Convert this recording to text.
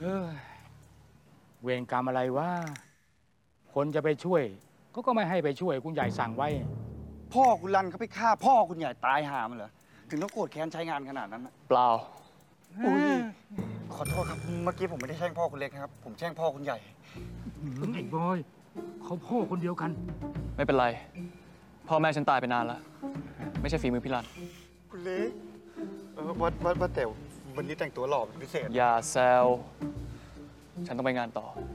เออเวรกรรมอะไรวะคนจะไปช่วยก็ไม่ให้ไปช่วยคุณใหญ่สั่งไว้พ่อคุณรันเขาไปฆ่าพ่อคุณใหญ่ตายหามันเหรอถึงต้องโกรธแค้นใช้งานขนาดนั้นนะเปล่าอุ้ยขอโทษครับเมื่อกี้ผมไม่ได้แช่งพ่อคุณเล็กนะครับผมแช่งพ่อคุณใหญ่ไอ้บอยเขาพ่อคนเดียวกันไม่เป็นไร พ่อแม่ฉันตายไปนานแล้ว ไม่ใช่ฝีมือพี่รันคุณเล็กว่าแต่วันนี้แต่งตัวหล่อเป็นพิเศษอย่าแซว ฉันต้องไปงานต่อ